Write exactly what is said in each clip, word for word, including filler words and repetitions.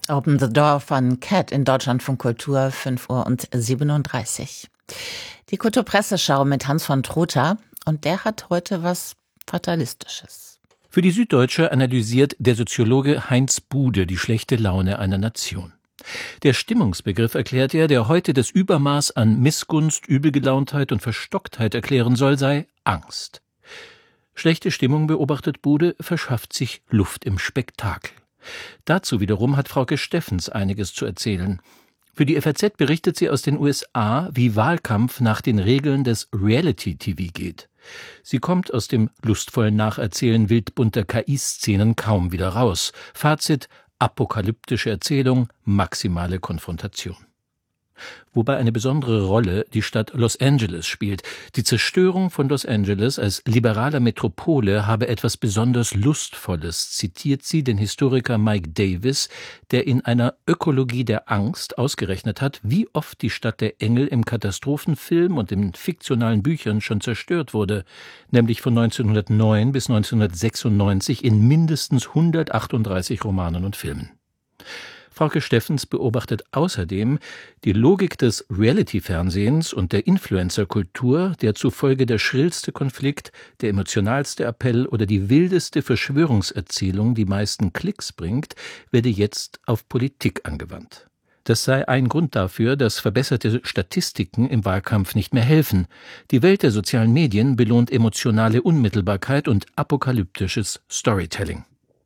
Open the Door von Cat in Deutschlandfunk Kultur, fünf Uhr siebenunddreißig. Die Kulturpresseschau mit Hans von Trotha, und der hat heute was Fatalistisches. Für die Süddeutsche analysiert der Soziologe Heinz Bude die schlechte Laune einer Nation. Der Stimmungsbegriff, erklärt er, der heute das Übermaß an Missgunst, Übelgelauntheit und Verstocktheit erklären soll, sei Angst. Schlechte Stimmung, beobachtet Bude, verschafft sich Luft im Spektakel. Dazu wiederum hat Frauke Steffens einiges zu erzählen. Für die F A Z berichtet sie aus den U S A, wie Wahlkampf nach den Regeln des Reality-T V geht. Sie kommt aus dem lustvollen Nacherzählen wildbunter K I-Szenen kaum wieder raus. Fazit: apokalyptische Erzählung, maximale Konfrontation. Wobei eine besondere Rolle die Stadt Los Angeles spielt. Die Zerstörung von Los Angeles als liberaler Metropole habe etwas besonders Lustvolles, zitiert sie den Historiker Mike Davis, der in einer Ökologie der Angst ausgerechnet hat, wie oft die Stadt der Engel im Katastrophenfilm und in fiktionalen Büchern schon zerstört wurde, nämlich von neunzehnhundertneun bis neunzehnhundertsechsundneunzig in mindestens hundertachtunddreißig Romanen und Filmen. Frauke Steffens beobachtet außerdem die Logik des Reality-Fernsehens und der Influencer-Kultur, der zufolge der schrillste Konflikt, der emotionalste Appell oder die wildeste Verschwörungserzählung die meisten Klicks bringt, werde jetzt auf Politik angewandt. Das sei ein Grund dafür, dass verbesserte Statistiken im Wahlkampf nicht mehr helfen. Die Welt der sozialen Medien belohnt emotionale Unmittelbarkeit und apokalyptisches Storytelling.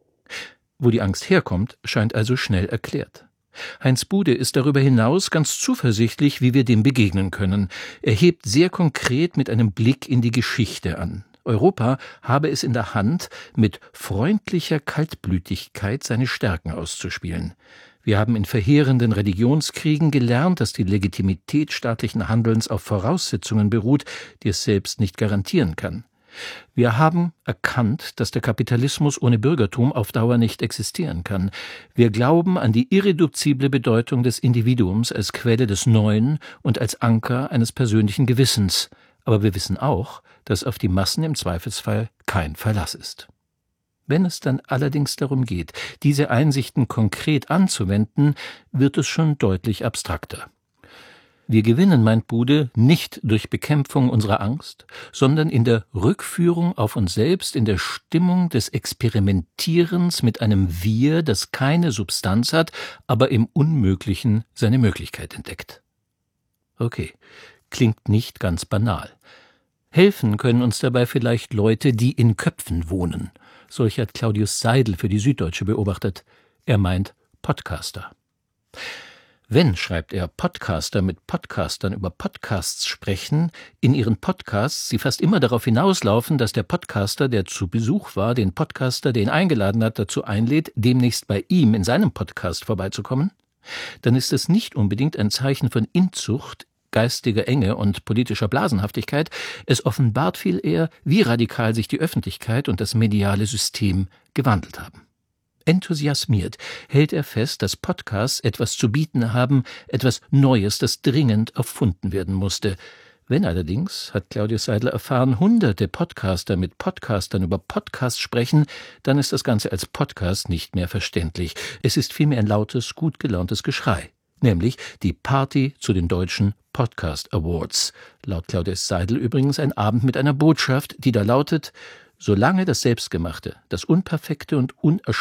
Wo die Angst herkommt, scheint also schnell erklärt. Heinz Bude ist darüber hinaus ganz zuversichtlich, wie wir dem begegnen können. Er hebt sehr konkret mit einem Blick in die Geschichte an. Europa habe es in der Hand, mit freundlicher Kaltblütigkeit seine Stärken auszuspielen. Wir haben in verheerenden Religionskriegen gelernt, dass die Legitimität staatlichen Handelns auf Voraussetzungen beruht, die es selbst nicht garantieren kann. Wir haben erkannt, dass der Kapitalismus ohne Bürgertum auf Dauer nicht existieren kann. Wir glauben an die irreduzible Bedeutung des Individuums als Quelle des Neuen und als Anker eines persönlichen Gewissens. Aber wir wissen auch, dass auf die Massen im Zweifelsfall kein Verlass ist. Wenn es dann allerdings darum geht, diese Einsichten konkret anzuwenden, wird es schon deutlich abstrakter. Wir gewinnen, meint Bude, nicht durch Bekämpfung unserer Angst, sondern in der Rückführung auf uns selbst, in der Stimmung des Experimentierens mit einem Wir, das keine Substanz hat, aber im Unmöglichen seine Möglichkeit entdeckt. Okay, klingt nicht ganz banal. Helfen können uns dabei vielleicht Leute, die in Köpfen wohnen. Solch hat Claudius Seidel für die Süddeutsche beobachtet. Er meint Podcaster. Wenn, schreibt er, Podcaster mit Podcastern über Podcasts sprechen, in ihren Podcasts sie fast immer darauf hinauslaufen, dass der Podcaster, der zu Besuch war, den Podcaster, der ihn eingeladen hat, dazu einlädt, demnächst bei ihm in seinem Podcast vorbeizukommen, dann ist es nicht unbedingt ein Zeichen von Inzucht, geistiger Enge und politischer Blasenhaftigkeit. Es offenbart viel eher, wie radikal sich die Öffentlichkeit und das mediale System gewandelt haben. Enthusiasmiert hält er fest, dass Podcasts etwas zu bieten haben, etwas Neues, das dringend erfunden werden musste. Wenn allerdings, hat Claudius Seidel erfahren, hunderte Podcaster mit Podcastern über Podcasts sprechen, dann ist das Ganze als Podcast nicht mehr verständlich. Es ist vielmehr ein lautes, gut gelauntes Geschrei, nämlich die Party zu den deutschen Podcast Awards. Laut Claudius Seidel übrigens ein Abend mit einer Botschaft, die da lautet: Solange das Selbstgemachte, das Unperfekte und Unerschöpfliche